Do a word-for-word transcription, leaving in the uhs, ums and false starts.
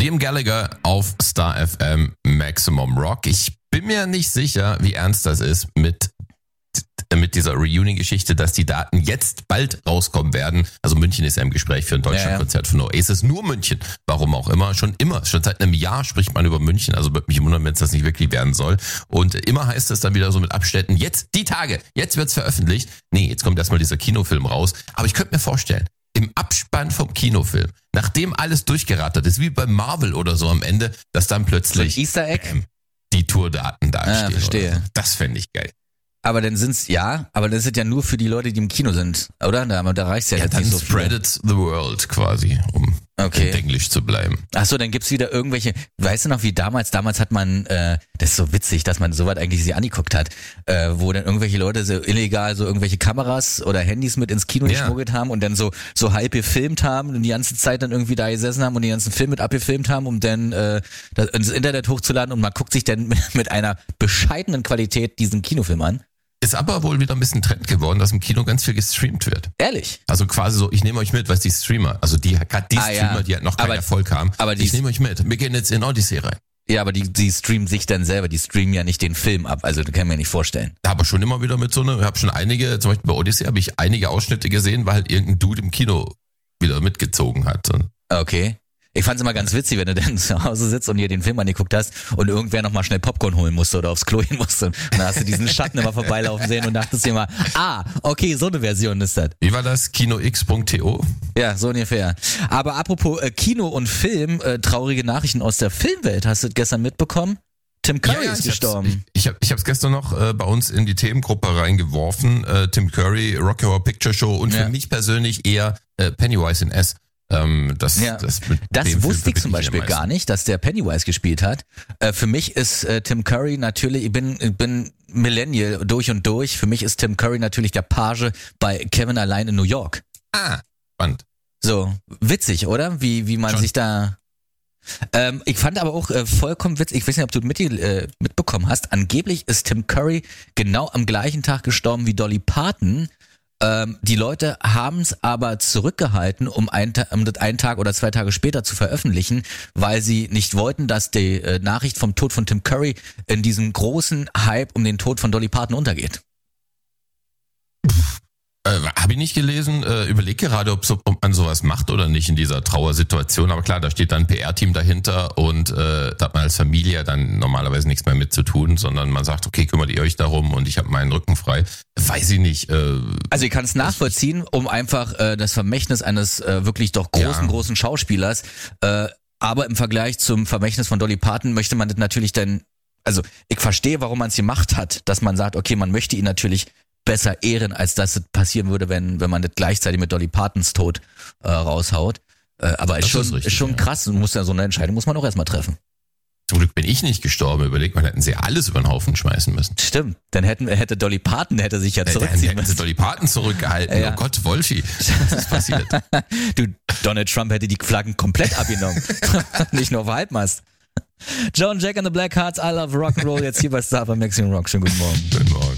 Liam Gallagher auf Star F M Maximum Rock. Ich bin mir nicht sicher, wie ernst das ist mit mit dieser Reunion-Geschichte, dass die Daten jetzt bald rauskommen werden. Also München ist ja im Gespräch für ein Deutschlandkonzert von Oasis. Nur München. Warum auch immer. Schon immer. Schon seit einem Jahr spricht man über München. Also würde mich wundern, wenn es das nicht wirklich werden soll. Und immer heißt es dann wieder so mit Abständen, jetzt die Tage, jetzt wird's veröffentlicht. Nee, jetzt kommt erstmal dieser Kinofilm raus. Aber ich könnte mir vorstellen, im Abspann vom Kinofilm, nachdem alles durchgerattert ist, wie bei Marvel oder so am Ende, dass dann plötzlich so ein Easter Egg? Ähm, die Tourdaten dastehen. Ah, verstehe. Oder so. Das fände ich geil. Aber dann sind's, ja, aber das ist ja nur für die Leute, die im Kino sind, oder? Da, da reicht's ja, Ja, jetzt dann nicht so viel. spreadet the world quasi, um Okay. in Englisch zu bleiben. Ach so, dann gibt's wieder irgendwelche, weißt du noch, wie damals, damals hat man, äh, das ist so witzig, dass man sowas eigentlich sich angeguckt hat, äh, wo dann irgendwelche Leute so illegal so irgendwelche Kameras oder Handys mit ins Kino Ja. geschmuggelt haben und dann so so halb gefilmt haben und die ganze Zeit dann irgendwie da gesessen haben und den ganzen Film mit abgefilmt haben, um dann äh, das ins Internet hochzuladen und man guckt sich dann mit, mit einer bescheidenen Qualität diesen Kinofilm an. Ist aber wohl wieder ein bisschen Trend geworden, dass im Kino ganz viel gestreamt wird. Ehrlich? Also quasi so, ich nehme euch mit, was die Streamer, also die gerade die Ah, ja. Streamer, die halt noch keinen Aber- Erfolg haben, aber die- ich nehme euch mit. Wir gehen jetzt in Odyssey rein. Ja, aber die, die streamen sich dann selber, die streamen ja nicht den Film ab, also das kann ich mir nicht vorstellen. Da aber schon immer wieder mit so einer, ich habe schon einige, zum Beispiel bei Odyssey habe ich einige Ausschnitte gesehen, weil halt irgendein Dude im Kino wieder mitgezogen hat. Und Okay. Ich fand's immer ganz witzig, wenn du dann zu Hause sitzt und dir den Film angeguckt hast und irgendwer nochmal schnell Popcorn holen musste oder aufs Klo gehen musste. Und dann hast du diesen Schatten immer vorbeilaufen sehen und dachtest dir mal, ah, okay, so eine Version ist das. wie war das? kinox punkt to? Ja, so ungefähr. Aber apropos äh, Kino und Film, äh, traurige Nachrichten aus der Filmwelt. Hast du das gestern mitbekommen? Tim Curry ist ich gestorben. Hab's, ich ich habe ich hab's gestern noch äh, bei uns in die Themengruppe reingeworfen. Äh, Tim Curry, Rocky Horror Picture Show und Ja. für mich persönlich eher äh, Pennywise in S. Ähm, das, Ja. das, mit Das dem Film wusste ich verbinde zum am Beispiel meisten. gar nicht, dass der Pennywise gespielt hat. Äh, für mich ist äh, Tim Curry natürlich, ich bin, ich bin Millennial durch und durch. Für mich ist Tim Curry natürlich der Page bei Kevin allein in New York. Ah, spannend. So, witzig, oder? Wie, wie man Schon. sich da... Ähm, ich fand aber auch äh, vollkommen witzig, ich weiß nicht, ob du mit, äh, mitbekommen hast, angeblich ist Tim Curry genau am gleichen Tag gestorben wie Dolly Parton. Ähm, die Leute haben es aber zurückgehalten, um, ein, um das einen Tag oder zwei Tage später zu veröffentlichen, weil sie nicht wollten, dass die äh, Nachricht vom Tod von Tim Curry in diesem großen Hype um den Tod von Dolly Parton untergeht. Äh, Habe ich nicht gelesen, äh, überleg gerade, ob, so, ob man sowas macht oder nicht in dieser Trauersituation. Aber klar, da steht dann ein P R-Team dahinter und äh, da hat man als Familie dann normalerweise nichts mehr mit zu tun, sondern man sagt, okay, kümmert ihr euch darum und ich habe meinen Rücken frei. Weiß ich nicht. Äh, Also ich kann es nachvollziehen, um einfach äh, das Vermächtnis eines äh, wirklich doch großen, Ja. großen Schauspielers, äh, aber im Vergleich zum Vermächtnis von Dolly Parton möchte man das natürlich dann, also ich verstehe, warum man es gemacht hat, dass man sagt, okay, man möchte ihn natürlich besser ehren, als dass es passieren würde, wenn wenn man das gleichzeitig mit Dolly Partons Tod äh, raushaut. Äh, aber ist Das schon, ist ist, richtig, schon ja. krass und muss ja so eine Entscheidung muss man auch erstmal treffen. Zum Glück bin ich nicht gestorben. Überleg mal, hätten sie alles über den Haufen schmeißen müssen. Stimmt, dann hätten hätte Dolly Parton hätte sich ja Äh, Dann zurückziehen hätten sie müssen. Dolly Parton zurückgehalten. Ja. Oh Gott, Wolfi, was ist passiert? Du, Donald Trump hätte die Flaggen komplett abgenommen. Nicht nur auf Halbmast. John Jack and the Blackhearts, I Love Rock'n'Roll, jetzt hier bei Star bei Maximum Rock. Schönen guten Morgen. Guten Morgen.